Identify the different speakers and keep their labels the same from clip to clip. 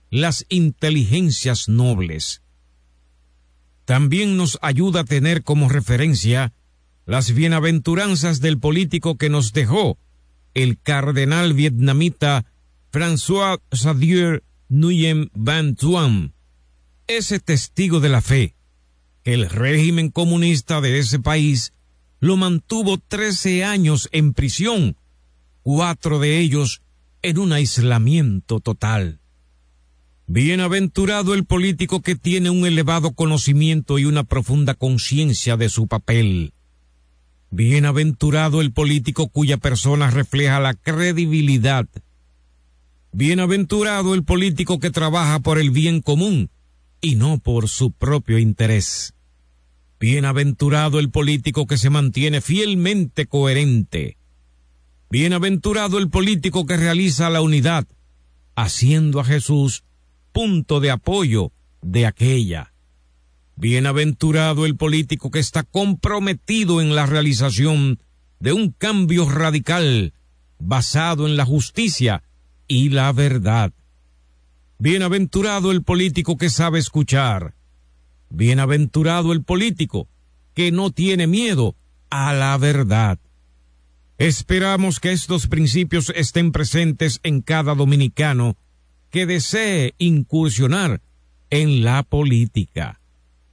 Speaker 1: las inteligencias nobles. También nos ayuda a tener como referencia las bienaventuranzas del político que nos dejó el cardenal vietnamita François Xavier Nguyen Van Thuan, ese testigo de la fe, que el régimen comunista de ese país lo mantuvo 13 años en prisión, 4 de ellos en un aislamiento total. Bienaventurado el político que tiene un elevado conocimiento y una profunda conciencia de su papel. Bienaventurado el político cuya persona refleja la credibilidad. Bienaventurado el político que trabaja por el bien común y no por su propio interés. Bienaventurado el político que se mantiene fielmente coherente. Bienaventurado el político que realiza la unidad, haciendo a Jesús punto de apoyo de aquella. Bienaventurado el político que está comprometido en la realización de un cambio radical basado en la justicia y la verdad. Bienaventurado el político que sabe escuchar. Bienaventurado el político que no tiene miedo a la verdad. Esperamos que estos principios estén presentes en cada dominicano que desee incursionar en la política.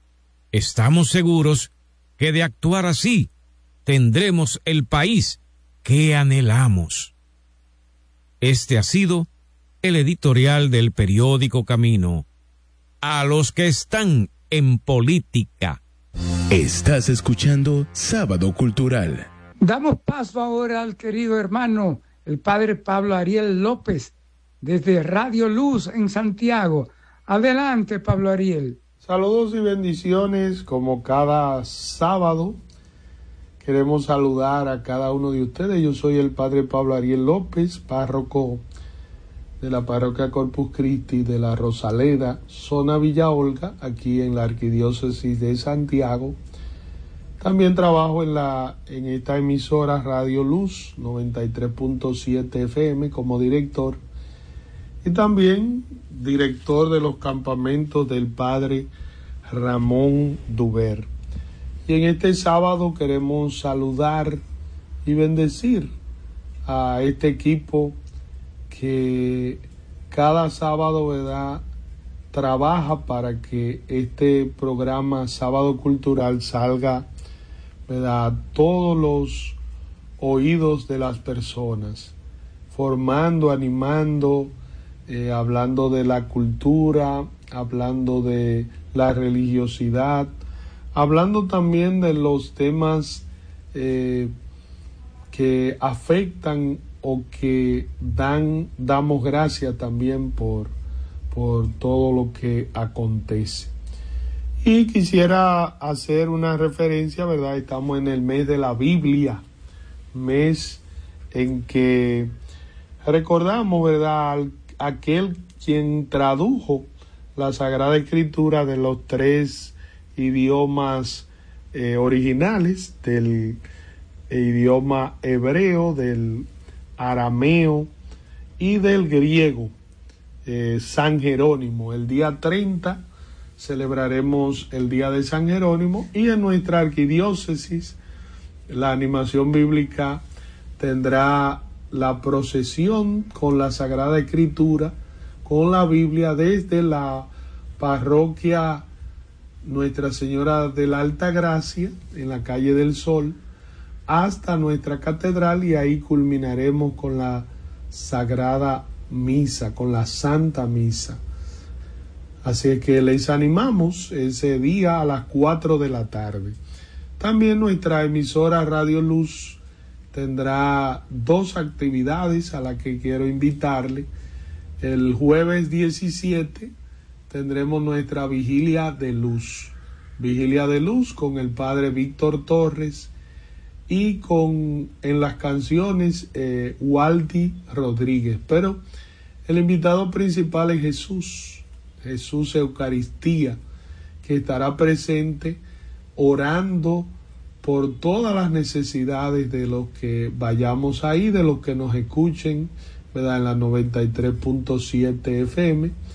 Speaker 1: Estamos seguros que de actuar así tendremos el país que anhelamos. Este ha sido el editorial del periódico Camino. A los que están en política.
Speaker 2: Estás escuchando Sábado Cultural.
Speaker 3: Damos paso ahora al querido hermano, el padre Pablo Ariel López, desde Radio Luz en Santiago. Adelante, Pablo Ariel.
Speaker 4: Saludos y bendiciones, como cada sábado. Queremos saludar a cada uno de ustedes. Yo soy el padre Pablo Ariel López, párroco de la parroquia Corpus Christi de la Rosaleda, zona Villa Olga, aquí en la arquidiócesis de Santiago. También trabajo en esta emisora Radio Luz 93.7 FM como director, y también director de los campamentos del padre Ramón Duber. Y en este sábado queremos saludar y bendecir a este equipo que cada sábado, ¿verdad?, trabaja para que este programa Sábado Cultural salga, ¿verdad?, a todos los oídos de las personas, formando, animando, hablando de la cultura, hablando de la religiosidad, hablando también de los temas que afectan o que damos gracias también por todo lo que acontece. Y quisiera hacer una referencia, ¿verdad? Estamos en el mes de la Biblia, mes en que recordamos, ¿verdad?, aquel quien tradujo la Sagrada Escritura de los 3 idiomas originales, del idioma hebreo, del arameo y del griego, San Jerónimo. El día 30 celebraremos el día de San Jerónimo, y en nuestra arquidiócesis la animación bíblica tendrá la procesión con la Sagrada Escritura, con la Biblia, desde la parroquia Nuestra Señora de la Alta Gracia en la calle del Sol hasta nuestra catedral, y ahí culminaremos con la Sagrada Misa, con la Santa Misa. Así que les animamos ese día a las 4 de la tarde. También nuestra emisora Radio Luz tendrá 2 actividades a las que quiero invitarle. El jueves 17 tendremos nuestra Vigilia de Luz. Vigilia de Luz con el padre Víctor Torres y en las canciones Waldi Rodríguez. Pero el invitado principal es Jesús Eucaristía, que estará presente orando por todas las necesidades de los que vayamos ahí, de los que nos escuchen, ¿verdad?, en la 93.7 FM,